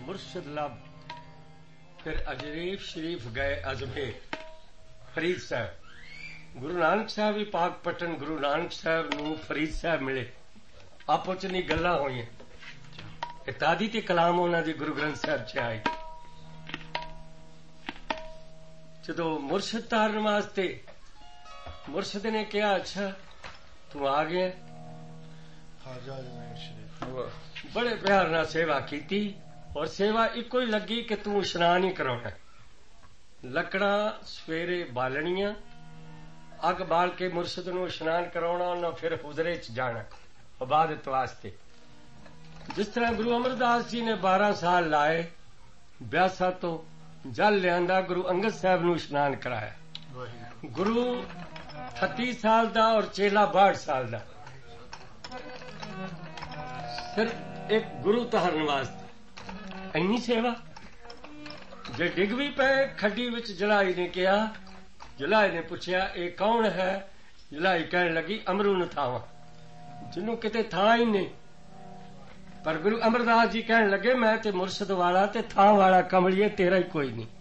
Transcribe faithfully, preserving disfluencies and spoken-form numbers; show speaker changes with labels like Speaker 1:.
Speaker 1: मुर्शद लब। फिर अजरीफ शरीफ गए अजमेर फरीद साहब। गुरु नानक साहब भी पाक पटन गुरु नानक साहब नूं फरीद साहब मिले, आपो च नहीं गल्लां होईयां। तादी ते कलाम उन्हां दी गुरु ग्रंथ साहब च आई। जदों मुर्शद तारन वास्ते मुर्शद ने कहा, अच्छा तू आ गया। बड़े प्यार नाल सेवा कीती और सेवा इको ही लगी कि तू इशनान ही कराउणा। लकड़ा सवेरे बालणियां, अग बाल के मुर्शद नूं इशनान कराउणा, उन्हां फिर हुजरे च जाना इबादत वास्ते। जिस तरह गुरु अमरदास जी ने बारह साल लाए ब्यासा तो जल लियांदा, गुरु अंगद साहब नूं इशनान कराया। गुरु अठत्ती साल दा और चेला बासठ साल दा। सिर्फ एक गुरु तहरन वास्ते इन्नी सेवा। जे डिग भी पे खड्डी विच जलाई ने कहा, जलाई ने पुछया ये कौन है? जलाई कहन लगी अमरू न थावा, जिन्हों किते थां ही नहीं। पर गुरु अमरदास जी कहन लगे मैं ते मुर्शद वाला ते थां वाला कमलिए तेरा ही कोई नहीं।